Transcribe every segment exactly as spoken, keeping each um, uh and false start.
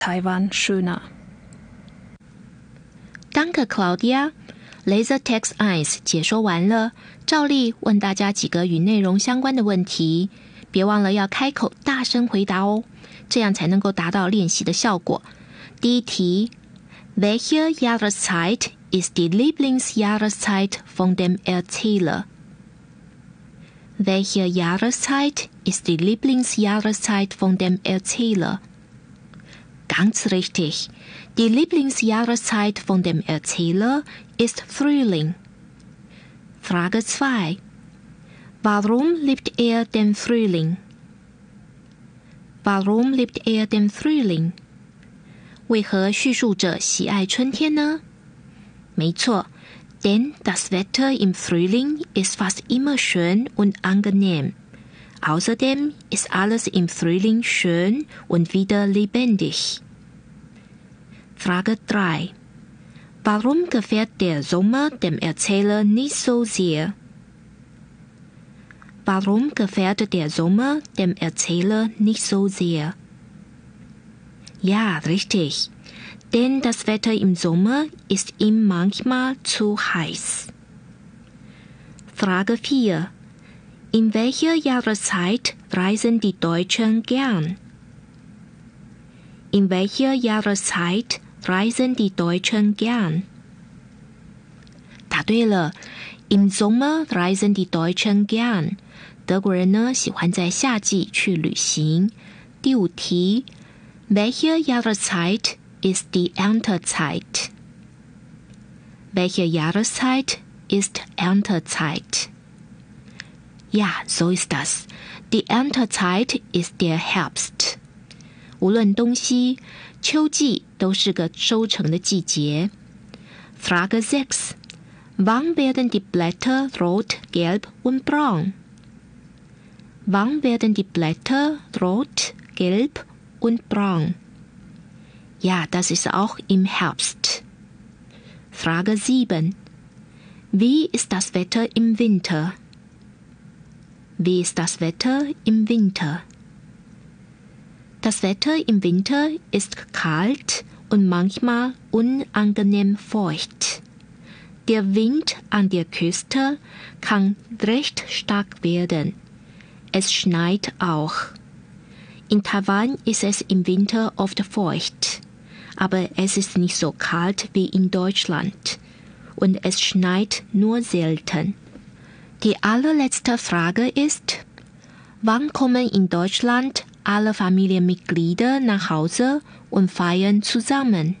Taiwan schöner. Danke, Claudia. LaserText eins 解说完了，照例问大家几个与内容相关的问题，别忘了要开口大声回答哦，这样才能够达到练习的效果。第一题 Welche Jahreszeit ist die Lieblingsjahreszeit von dem Erzähler? Welche Jahreszeit ist die Lieblingsjahreszeit von dem Erzähler? Ganz richtig. Die Lieblingsjahreszeit von dem Erzähler ist Frühling. Frage zwei. Warum liebt er den Frühling? Warum liebt er den Frühling? 为何叙述者喜爱春天呢？没错， denn das Wetter im Frühling ist fast immer schön und angenehm. Außerdem ist alles im Frühling schön und wieder lebendig. Frage drei. Warum gefällt der Sommer dem Erzähler nicht so sehr? Warum gefällt der Sommer dem Erzähler nicht so sehr? Ja, richtig. Denn das Wetter im Sommer ist ihm manchmal zu heiß. Frage vier. In welcher Jahreszeit reisen die Deutschen gern? In welcher Jahreszeit reisen die Deutschen gern? 答对了， Im Sommer reisen die Deutschen gern. 德国人呢喜欢在夏季去旅行。第五题 Welche Jahreszeit ist die Erntezeit? Welche Jahreszeit ist Erntezeit? Ja, so ist das. Die Erntezeit ist der Herbst. 无论东西，秋季都是个收成的季节。Frage sechs. Wann werden die Blätter rot, gelb und braun? Wann werden die Blätter rot, gelb und braun? Ja, das ist auch im Herbst. Frage sieben. Wie ist das Wetter im Winter? Wie ist das Wetter im Winter? Das Wetter im Winter ist kalt und manchmal unangenehm feucht. Der Wind an der Küste kann recht stark werden. Es schneit auch. In Taiwan ist es im Winter oft feucht, aber es ist nicht so kalt wie in Deutschland und es schneit nur selten. Die allerletzte Frage ist, wann kommen in Deutschland alle Familienmitglieder nach Hause und feiern zusammen?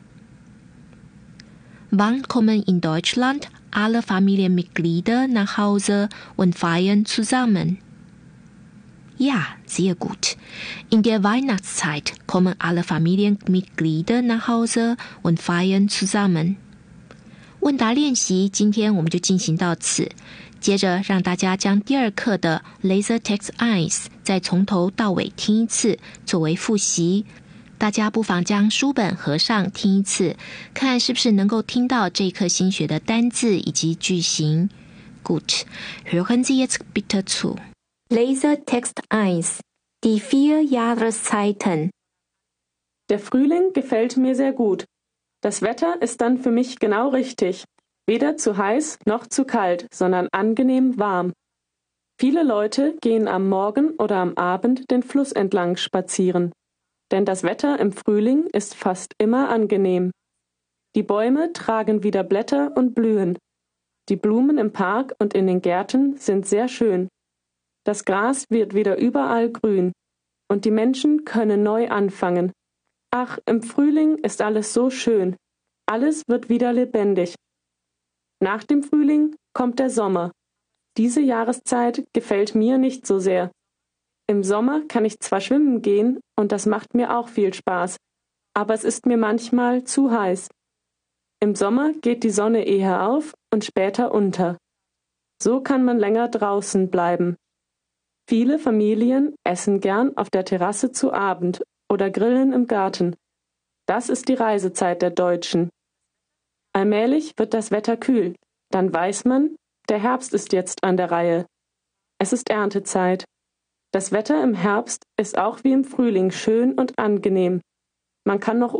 Wann kommen in Deutschland alle Familienmitglieder nach Hause und feiern zusammen? Ja, sehr gut. In der Weihnachtszeit kommen alle Familienmitglieder nach Hause und feiern zusammen. 问答练习，今天我们就进行到此。接着让大家将第二课的 LaserText eins 再从头到尾听一次，作为复习。大家不妨将书本合上听一次，看是不是能够听到这一课新学的单字以及句型。Gut, hören Sie jetzt bitte zu. LaserText eins. Die vier Jahreszeiten. Der Frühling gefällt mir sehr gut. Das Wetter ist dann für mich genau richtig. Weder zu heiß noch zu kalt, sondern angenehm warm. Viele Leute gehen am Morgen oder am Abend den Fluss entlang spazieren. Denn das Wetter im Frühling ist fast immer angenehm. Die Bäume tragen wieder Blätter und blühen. Die Blumen im Park und in den Gärten sind sehr schön. Das Gras wird wieder überall grün. Und die Menschen können neu anfangen. Ach, im Frühling ist alles so schön. Alles wird wieder lebendig. Nach dem Frühling kommt der Sommer. Diese Jahreszeit gefällt mir nicht so sehr. Im Sommer kann ich zwar schwimmen gehen und das macht mir auch viel Spaß, aber es ist mir manchmal zu heiß. Im Sommer geht die Sonne eher auf und später unter. So kann man länger draußen bleiben. Viele Familien essen gern auf der Terrasse zu Abend oder grillen im Garten. Das ist die Reisezeit der Deutschen. Allmählich wird das Wetter kühl. Dann weiß man, der Herbst ist jetzt an der Reihe. Es ist Erntezeit. Das Wetter im Herbst ist auch wie im Frühling schön und angenehm. Man kann noch